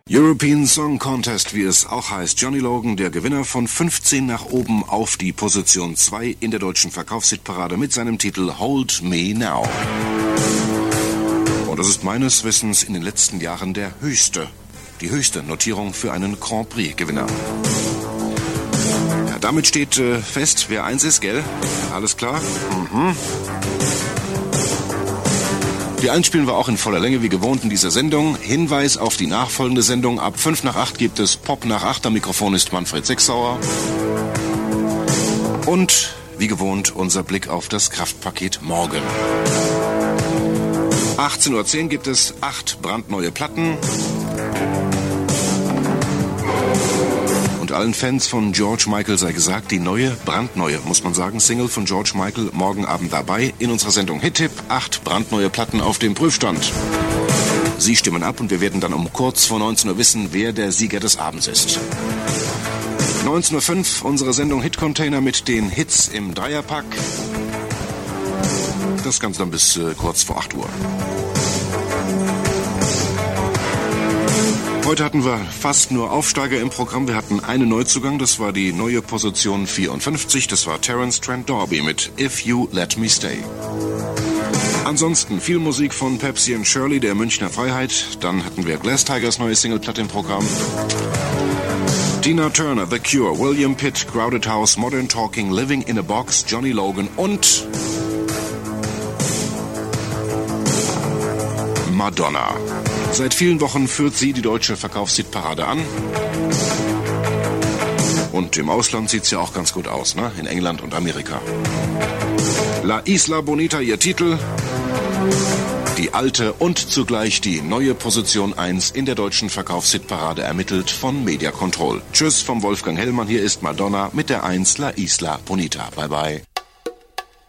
European Song Contest, wie es auch heißt. Johnny Logan, der Gewinner, von 15 nach oben auf die Position 2 in der deutschen Verkaufshitparade mit seinem Titel Hold Me Now. Und das ist meines Wissens in den letzten Jahren die höchste Notierung für einen Grand Prix-Gewinner. Ja, damit steht fest, wer eins ist, gell? Alles klar? Die Eins spielen wir auch in voller Länge wie gewohnt in dieser Sendung. Hinweis auf die nachfolgende Sendung. Ab 5 nach 8 gibt es Pop nach 8. Am Mikrofon ist Manfred Sechsauer. Und wie gewohnt unser Blick auf das Kraftpaket morgen. 18:10 Uhr gibt es 8 brandneue Platten. Und allen Fans von George Michael sei gesagt, die brandneue, muss man sagen, Single von George Michael morgen Abend dabei in unserer Sendung Hit-Tipp. 8 brandneue Platten auf dem Prüfstand. Sie stimmen ab und wir werden dann um kurz vor 19 Uhr wissen, wer der Sieger des Abends ist. 19:05 Uhr unsere Sendung Hit-Container mit den Hits im Dreierpack. Das Ganze dann bis kurz vor 8 Uhr. Heute hatten wir fast nur Aufsteiger im Programm. Wir hatten einen Neuzugang, das war die neue Position 54. Das war Terence Trent D'Arby mit If You Let Me Stay. Ansonsten viel Musik von Pepsi and Shirley, der Münchner Freiheit. Dann hatten wir Glass Tigers neue Singleplatte im Programm. Tina Turner, The Cure, William Pitt, Crowded House, Modern Talking, Living in a Box, Johnny Logan und Madonna. Seit vielen Wochen führt sie die deutsche Verkaufshitparade an. Und im Ausland sieht es ja auch ganz gut aus, ne? In England und Amerika. La Isla Bonita, ihr Titel. Die alte und zugleich die neue Position 1 in der deutschen Verkaufshitparade ermittelt von Media Control. Tschüss vom Wolfgang Hellmann, hier ist Madonna mit der 1 La Isla Bonita. Bye bye.